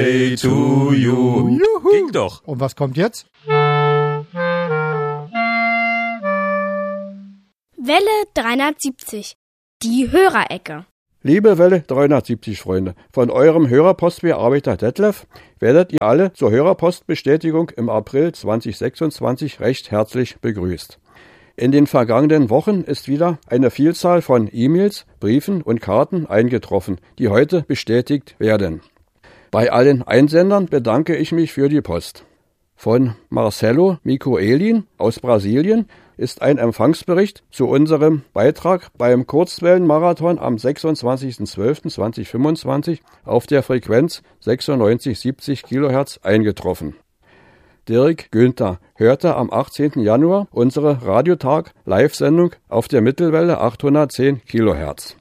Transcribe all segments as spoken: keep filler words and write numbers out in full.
Birthday to you. Juhu. Ging doch. Und was kommt jetzt? Welle dreihundertsiebzig. Die Hörerecke. Liebe Welle dreihundertsiebzig Freunde, von eurem Hörerpostbearbeiter Detlef werdet ihr alle zur Hörerpostbestätigung im April zweitausendsechsundzwanzig recht herzlich begrüßt. In den vergangenen Wochen ist wieder eine Vielzahl von E-Mails, Briefen und Karten eingetroffen, die heute bestätigt werden. Bei allen Einsendern bedanke ich mich für die Post. Von Marcelo Micoelin aus Brasilien ist ein Empfangsbericht zu unserem Beitrag beim Kurzwellenmarathon am sechsundzwanzigsten zwölften zweitausendfünfundzwanzig auf der Frequenz sechsundneunzig siebzig Kilohertz eingetroffen. Dirk Günther hörte am achtzehnten Januar unsere Radiotag-Live-Sendung auf der Mittelwelle achthundertzehn Kilohertz.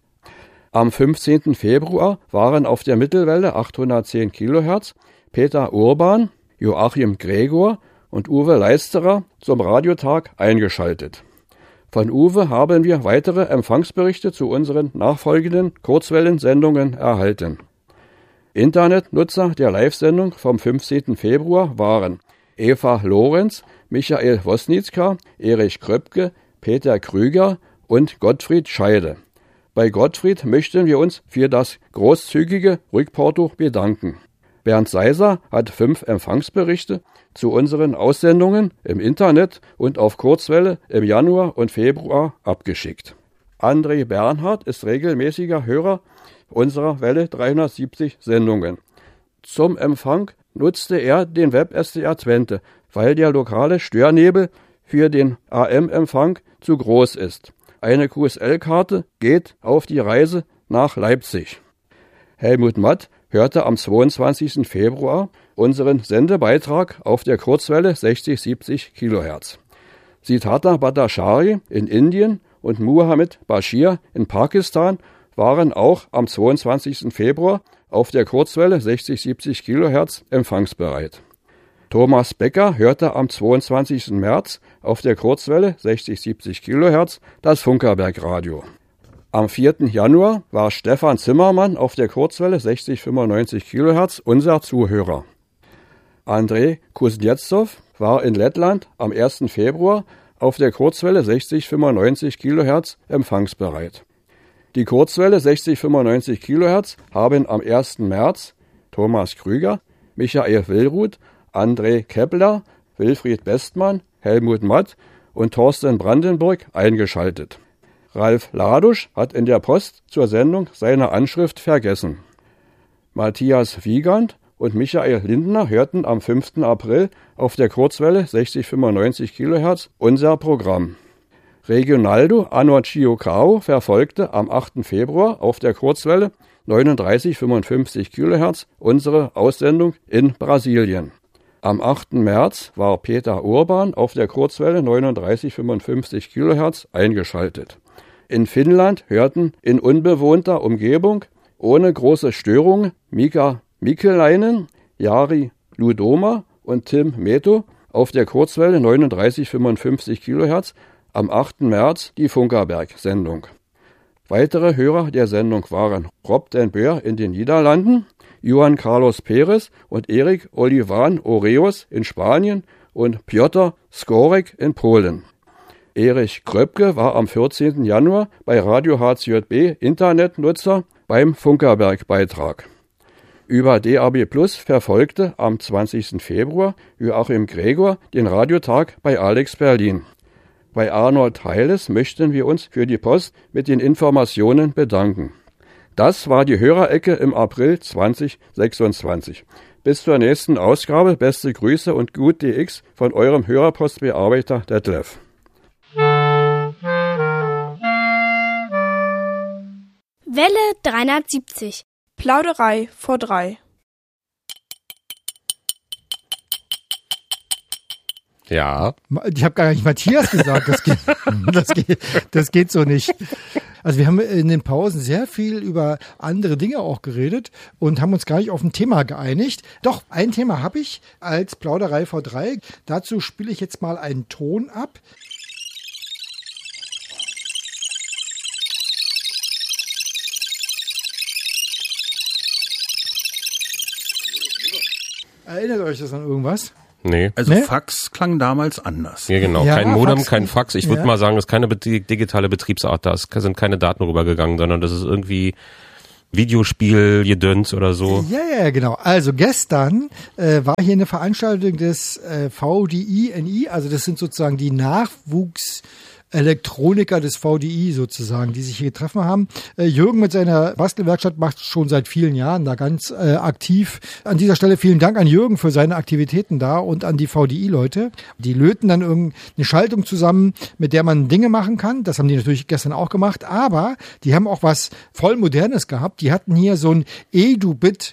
Am fünfzehnten Februar waren auf der Mittelwelle achthundertzehn Kilohertz Peter Urban, Joachim Gregor und Uwe Leisterer zum Radiotag eingeschaltet. Von Uwe haben wir weitere Empfangsberichte zu unseren nachfolgenden Kurzwellensendungen erhalten. Internetnutzer der Live-Sendung vom fünfzehnten Februar waren Eva Lorenz, Michael Wosnitzka, Erich Kröpke, Peter Krüger und Gottfried Scheide. Bei Gottfried möchten wir uns für das großzügige Rückporto bedanken. Bernd Seiser hat fünf Empfangsberichte zu unseren Aussendungen im Internet und auf Kurzwelle im Januar und Februar abgeschickt. André Bernhard ist regelmäßiger Hörer unserer Welle dreihundertsiebzig Sendungen. Zum Empfang nutzte er den Web-S D R Twente, weil der lokale Störnebel für den A M-Empfang zu groß ist. Eine Q S L-Karte geht auf die Reise nach Leipzig. Helmut Matt hörte am zweiundzwanzigsten Februar unseren Sendebeitrag auf der Kurzwelle sechzig siebzig Kilohertz. Siddhartha Bhattacharya in Indien und Muhammad Bashir in Pakistan waren auch am zweiundzwanzigsten Februar auf der Kurzwelle sechzig siebzig Kilohertz empfangsbereit. Thomas Becker hörte am zweiundzwanzigsten März auf der Kurzwelle sechzig siebzig Kilohertz das Funkerberg-Radio. Am vierten Januar war Stefan Zimmermann auf der Kurzwelle sechzig fünfundneunzig Kilohertz unser Zuhörer. Andrei Kuznetsov war in Lettland am ersten Februar auf der Kurzwelle sechzig fünfundneunzig Kilohertz empfangsbereit. Die Kurzwelle sechzig fünfundneunzig Kilohertz haben am ersten März Thomas Krüger, Michael Willruth, André Kepler, Wilfried Bestmann, Helmut Matt und Thorsten Brandenburg eingeschaltet. Ralf Ladusch hat in der Post zur Sendung seine Anschrift vergessen. Matthias Wiegand und Michael Lindner hörten am fünften April auf der Kurzwelle sechzig fünfundneunzig Kilohertz unser Programm. Reginaldo Anocchiocao verfolgte am achten Februar auf der Kurzwelle neununddreißig fünfundfünfzig Kilohertz unsere Aussendung in Brasilien. Am achten März war Peter Urban auf der Kurzwelle neununddreißig fünfundfünfzig Kilohertz eingeschaltet. In Finnland hörten in unbewohnter Umgebung ohne große Störung Mika Mikelainen, Jari Ludoma und Tim Meto auf der Kurzwelle neununddreißig fünfundfünfzig Kilohertz am achten März die Funkerberg-Sendung. Weitere Hörer der Sendung waren Rob den Boer in den Niederlanden, Johann Carlos Perez und Erik Olivan Oreos in Spanien und Piotr Skorek in Polen. Erich Kröpke war am vierzehnten Januar bei Radio H Z B Internetnutzer beim Funkerberg-Beitrag. Über D A B Plus verfolgte am zwanzigsten Februar Joachim Gregor den Radiotag bei Alex Berlin. Bei Arnold Heiles möchten wir uns für die Post mit den Informationen bedanken. Das war die Hörerecke im April zweitausendsechsundzwanzig. Bis zur nächsten Ausgabe, beste Grüße und gut D X von eurem Hörerpostbearbeiter Detlef. Welle dreihundertsiebzig. Plauderei vor drei. Ja. Ich habe gar nicht Matthias gesagt, das geht, das, geht, das geht so nicht. Also wir haben in den Pausen sehr viel über andere Dinge auch geredet und haben uns gar nicht auf ein Thema geeinigt. Doch, ein Thema habe ich als Plauderei vor drei. Dazu spiele ich jetzt mal einen Ton ab. Erinnert euch das an irgendwas? Nee. Also Ne? Fax klang damals anders. Ja, genau. Ja, kein Modem, Fax- kein Fax. Ich würde ja. mal sagen, das ist keine bet- digitale Betriebsart. Da ist- sind keine Daten rübergegangen, sondern das ist irgendwie Videospiel, Gedöns oder so. Ja, ja, ja, genau. Also gestern äh, war hier eine Veranstaltung des äh, V D I N I, also das sind sozusagen die Nachwuchs Elektroniker des V D I sozusagen, die sich hier getroffen haben. Äh, Jürgen mit seiner Bastelwerkstatt macht schon seit vielen Jahren da ganz äh, aktiv. An dieser Stelle vielen Dank an Jürgen für seine Aktivitäten da und an die V D I-Leute. Die löten dann irgendeine Schaltung zusammen, mit der man Dinge machen kann. Das haben die natürlich gestern auch gemacht, aber die haben auch was voll Modernes gehabt. Die hatten hier so ein Edu-Bit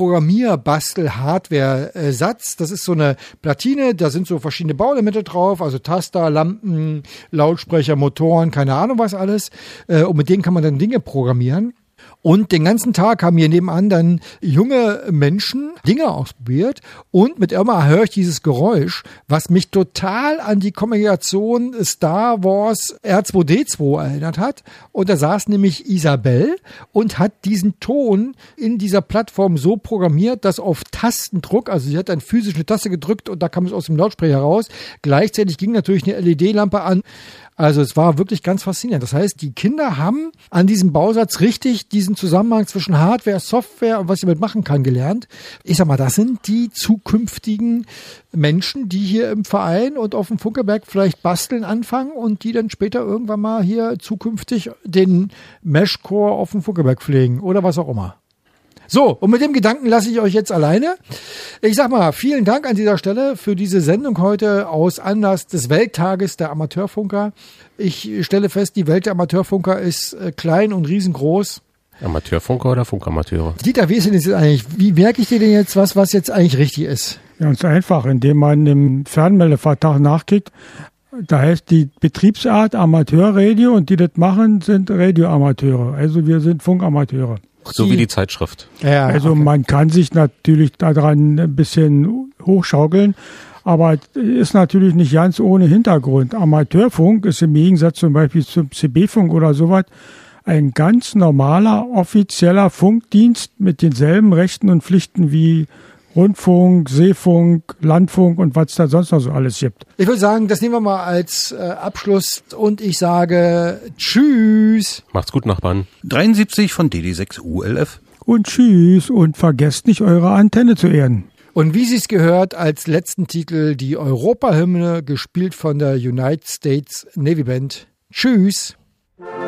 Programmierbastel-Hardware-Satz. Das ist so eine Platine, da sind so verschiedene Bauelemente drauf, also Taster, Lampen, Lautsprecher, Motoren, keine Ahnung was alles. Äh, Und mit denen kann man dann Dinge programmieren. Und den ganzen Tag haben hier nebenan dann junge Menschen Dinge ausprobiert. Und mit immer höre ich dieses Geräusch, was mich total an die Kommunikation Star Wars R zwei D zwei erinnert hat. Und da saß nämlich Isabel und hat diesen Ton in dieser Plattform so programmiert, dass auf Tastendruck, also sie hat dann physisch eine Taste gedrückt und da kam es aus dem Lautsprecher raus. Gleichzeitig ging natürlich eine L E D-Lampe an. Also es war wirklich ganz faszinierend. Das heißt, die Kinder haben an diesem Bausatz richtig diesen Zusammenhang zwischen Hardware, Software und was sie damit machen kann gelernt. Ich sag mal, das sind die zukünftigen Menschen, die hier im Verein und auf dem Funkeberg vielleicht basteln anfangen und die dann später irgendwann mal hier zukünftig den Meshcore auf dem Funkeberg pflegen oder was auch immer. So, und mit dem Gedanken lasse ich euch jetzt alleine. Ich sag mal, vielen Dank an dieser Stelle für diese Sendung heute aus Anlass des Welttages der Amateurfunker. Ich stelle fest, die Welt der Amateurfunker ist äh, klein und riesengroß. Amateurfunker oder Funkamateure? Dieter, wie ist denn das jetzt eigentlich? Wie merke ich dir denn jetzt was, was jetzt eigentlich richtig ist? Ganz einfach, indem man im Fernmeldevertrag nachklickt. Da heißt die Betriebsart Amateurradio und die das machen, sind Radioamateure. Also wir sind Funkamateure. So wie die Zeitschrift. Ja, Also okay. man kann sich natürlich daran ein bisschen hochschaukeln, aber ist natürlich nicht ganz ohne Hintergrund. Amateurfunk ist im Gegensatz zum Beispiel zum C B-Funk oder sowas ein ganz normaler, offizieller Funkdienst mit denselben Rechten und Pflichten wie Rundfunk, Seefunk, Landfunk und was da sonst noch so alles gibt. Ich würde sagen, das nehmen wir mal als äh, Abschluss und ich sage Tschüss. Macht's gut, Nachbarn. dreiundsiebzig von D D sechs U L F. Und tschüss und vergesst nicht, eure Antenne zu erden. Und wie sie es gehört, als letzten Titel die Europahymne, gespielt von der United States Navy Band. Tschüss.